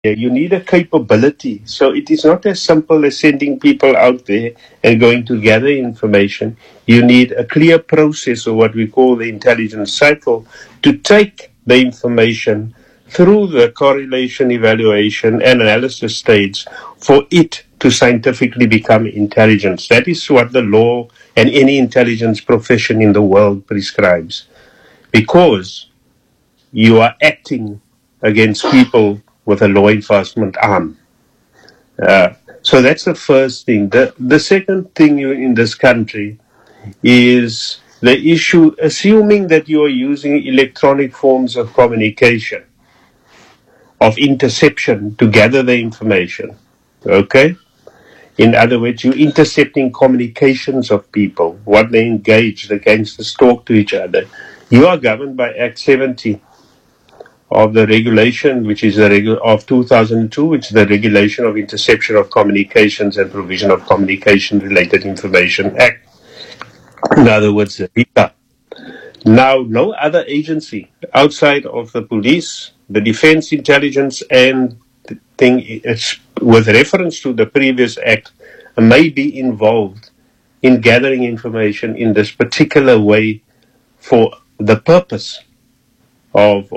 You need a capability. So it is not as simple as sending people out there and going to gather information. You need a clear process, or what we call the intelligence cycle, to take the information through the correlation, evaluation, and analysis stage for it to scientifically become intelligence. That is what the law and any intelligence profession in the world prescribes. Because you are acting against people with a law enforcement arm. So that's the first thing. The second thing in this country is the issue, assuming that you are using electronic forms of communication, of interception to gather the information. Okay? In other words, you're intercepting communications of people, what they engage, the gangsters talk to each other. You are governed by Act 70 of the regulation, which is of 2002, which is the Regulation of Interception of Communications and Provision of Communication-Related Information Act. In other words, the RICA. Now, no other agency outside of the police, the defense, intelligence, and the thing with reference to the previous act may be involved in gathering information in this particular way for the purpose of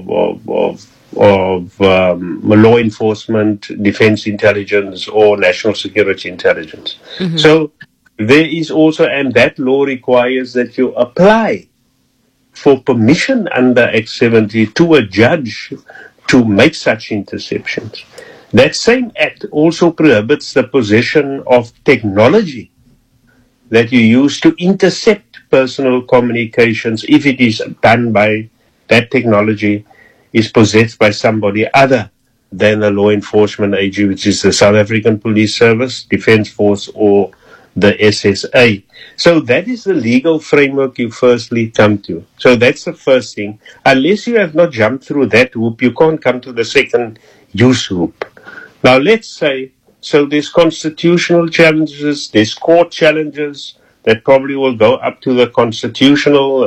law enforcement, defense intelligence, or national security intelligence. Mm-hmm. So there is also, and that law requires that you apply for permission under Act 70 to a judge to make such interceptions. That same act also prohibits the possession of technology that you use to intercept personal communications if it is done by that technology is possessed by somebody other than a law enforcement agency, which is the South African Police Service, Defence Force, or the SSA. So that is the legal framework you firstly come to. So that's the first thing. Unless you have not jumped through that hoop, you can't come to the second use hoop. Now let's say, so there's constitutional challenges, there's court challenges that probably will go up to the constitutional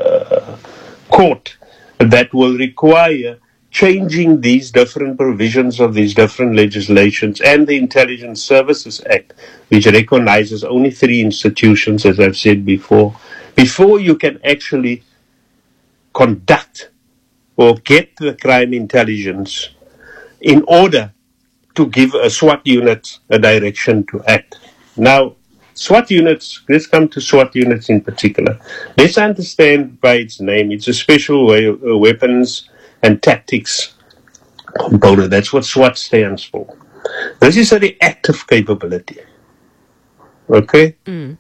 court that will require changing these different provisions of these different legislations and the Intelligence Services Act, which recognizes only 3 institutions, as I've said before you can actually conduct or get the crime intelligence in order to give a SWAT unit a direction to act. Now, SWAT units, let's come to SWAT units in particular. Let's understand by its name, it's a special weapons and tactics component. That's what SWAT stands for. This is a reactive capability. Okay? Mm.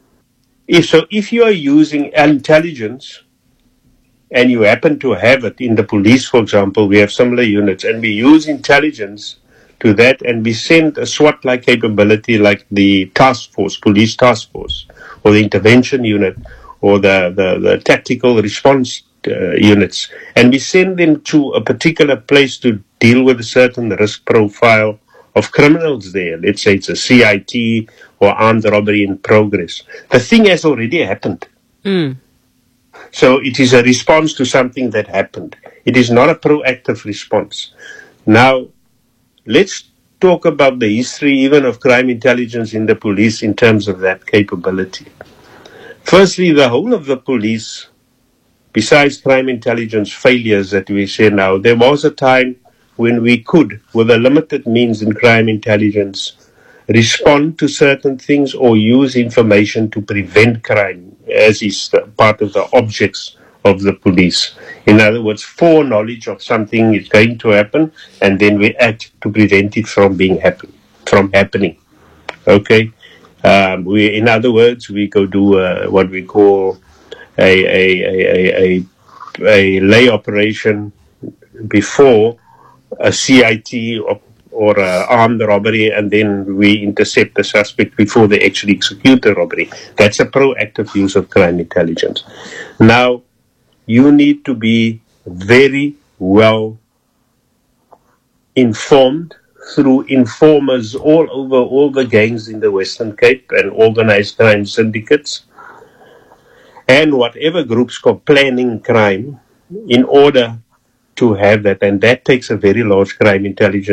If you are using intelligence, and you happen to have it in the police, for example, we have similar units, and we use intelligence to that, and we send a SWAT-like capability like the task force, police task force, or the intervention unit, or the tactical response units, and we send them to a particular place to deal with a certain risk profile of criminals there. Let's say it's a CIT or armed robbery in progress. The thing has already happened. Mm. So it is a response to something that happened. It is not a proactive response. Now, let's talk about the history even of crime intelligence in the police in terms of that capability. Firstly, the whole of the police, besides crime intelligence failures that we say now, there was a time when we could, with a limited means in crime intelligence, respond to certain things or use information to prevent crime, as is part of the objects of the police. In other words, foreknowledge of something is going to happen, and then we act to prevent it from happening. Okay? In other words, we go do what we call a lay operation before a CIT or armed robbery, and then we intercept the suspect before they actually execute the robbery. That's a proactive use of crime intelligence. Now, you need to be very well informed through informers all over all the gangs in the Western Cape and organized crime syndicates and whatever groups planning crime in order to have that, and that takes a very large crime intelligence